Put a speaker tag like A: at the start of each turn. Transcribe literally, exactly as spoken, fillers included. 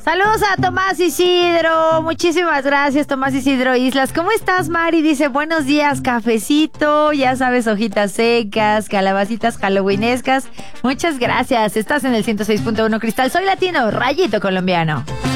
A: Saludos a Tomás Isidro. Muchísimas gracias, Tomás Isidro Islas. ¿Cómo estás, Mari? Dice, buenos días, cafecito. Ya sabes, hojitas secas, calabacitas halloweenescas. Muchas gracias. Estás en el ciento seis punto uno Cristal. Soy Latino, Rayito Colombiano.